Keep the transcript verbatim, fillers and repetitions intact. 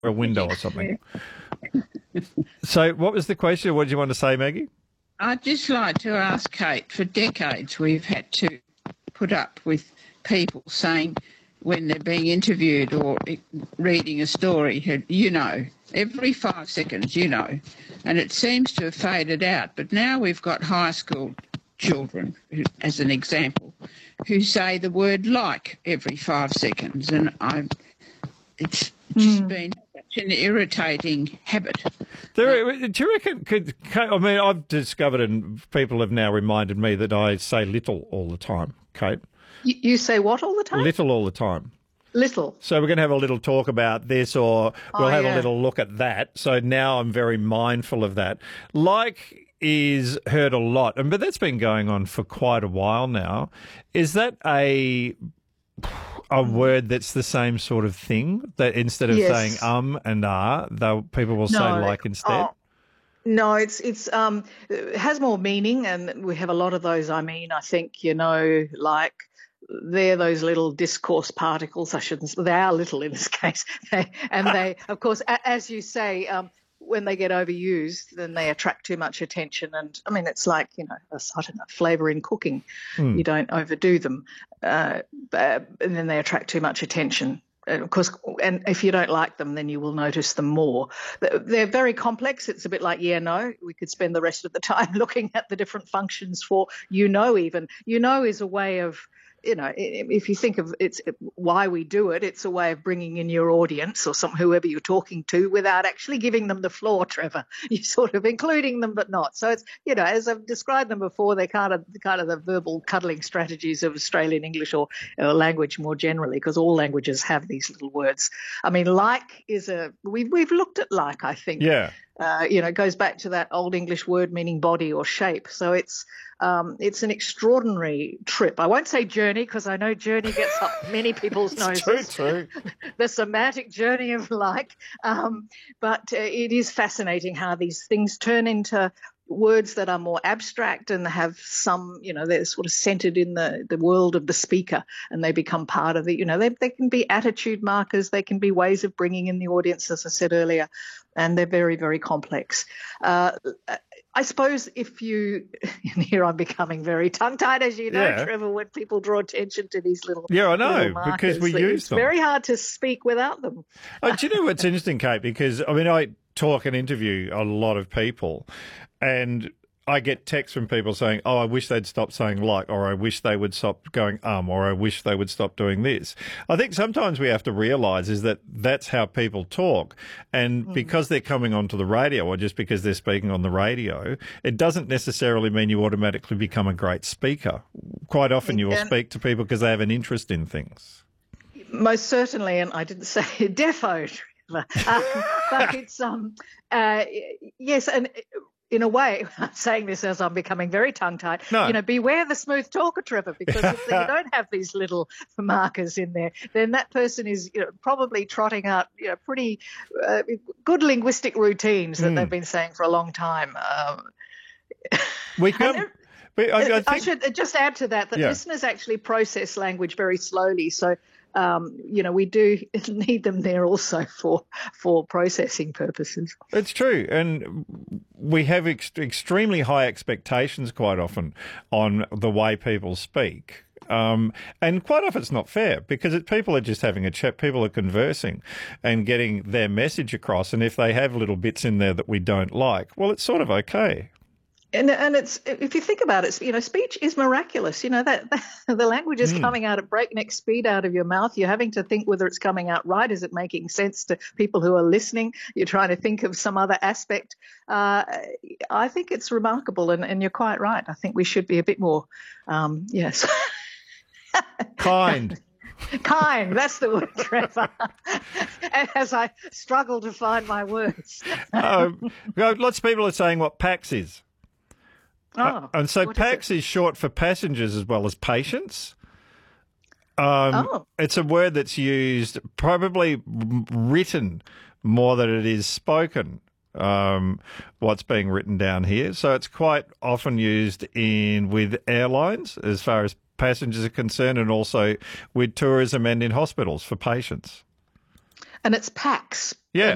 a window or something. So what was the question? What did you want to say, Maggie? I'd just like to ask Kate, for decades we've had to put up with people saying when they're being interviewed or reading a story, you know, every five seconds, you know, and it seems to have faded out. But now we've got high school children, who, as an example, who say the word like every five seconds, and I, it's just mm. been such an irritating habit. There, do you reckon, could, I mean, I've discovered, and people have now reminded me that I say little all the time, Kate. You, you say what all the time? Little all the time. Little. So we're going to have a little talk about this, or we'll oh, have yeah. a little look at that. So now I'm very mindful of that. Like is heard a lot, and but that's been going on for quite a while now. Is that a a word that's the same sort of thing, that instead of yes. saying um and ah, though people will no, say like instead? Oh. No, it's it's um it has more meaning, and we have a lot of those. I mean, I think, you know, like they're those little discourse particles. I shouldn't. They are little in this case, they, and they, of course, a, as you say, um, when they get overused, then they attract too much attention. And I mean, it's like, you know, a, I don't know, flavour in cooking. Mm. You don't overdo them, uh, and then they attract too much attention. And of course, and if you don't like them, then you will notice them more. They're very complex. It's a bit like yeah, no. We could spend the rest of the time looking at the different functions for you know. Even you know is a way of, you know, if you think of it's why we do it, it's a way of bringing in your audience or some whoever you're talking to without actually giving them the floor, Trevor. You're sort of including them, but not. So it's, you know, as I've described them before, they're kind of kind of the verbal cuddling strategies of Australian English or uh, language more generally, because all languages have these little words. I mean, like is a we've we've looked at like, I think. Yeah. Uh, you know, it goes back to that old English word meaning body or shape. So it's um, it's an extraordinary trip. I won't say journey, because I know journey gets up many people's noses. True, true. The somatic journey of like. Um, but uh, it is fascinating how these things turn into words that are more abstract and have some, you know, they're sort of centered in the, the world of the speaker, and they become part of it. You know, they, they can be attitude markers. They can be ways of bringing in the audience, as I said earlier, and they're very, very complex. Uh, I suppose if you, and here I'm becoming very tongue-tied, as you know, yeah. Trevor, when people draw attention to these little Yeah, I know, little markers, because we use it's them. It's very hard to speak without them. Oh, do you know what's interesting, Kate? Because, I mean, I talk and interview a lot of people, and I get texts from people saying, oh, I wish they'd stop saying like, or I wish they would stop going um, or I wish they would stop doing this. I think sometimes we have to realise is that that's how people talk. And mm. because they're coming onto the radio, or just because they're speaking on the radio, it doesn't necessarily mean you automatically become a great speaker. Quite often you will and speak to people because they have an interest in things. Most certainly, and I didn't say defo, um, but it's, um, uh, yes, and in a way, I'm saying this as I'm becoming very tongue-tied, no. you know, beware the smooth talker, Trevor, because if you don't have these little markers in there, then that person is, you know, probably trotting out, you know, pretty uh, good linguistic routines that mm. they've been saying for a long time. Um, we can. But I, I, think, I should just add to that that yeah. listeners actually process language very slowly, so Um, you know, we do need them there also for for processing purposes. It's true. And we have ex- extremely high expectations quite often on the way people speak. Um, and quite often it's not fair, because it, people are just having a chat, people are conversing and getting their message across. And if they have little bits in there that we don't like, well, it's sort of okay. And and it's, if you think about it, you know, speech is miraculous. You know, that, that the language is mm. coming out at breakneck speed out of your mouth. You're having to think whether it's coming out right. Is it making sense to people who are listening? You're trying to think of some other aspect. Uh, I think it's remarkable, and, and you're quite right. I think we should be a bit more, um, yes. Kind. Kind, that's the word, Trevor, as I struggle to find my words. um, lots of people are saying what PAX is. Oh, uh, and so PAX is, is short for passengers as well as patients. Um, oh. It's a word that's used, probably written more than it is spoken, um, what's being written down here. So it's quite often used in with airlines as far as passengers are concerned, and also with tourism and in hospitals for patients. And it's PAX. Yeah.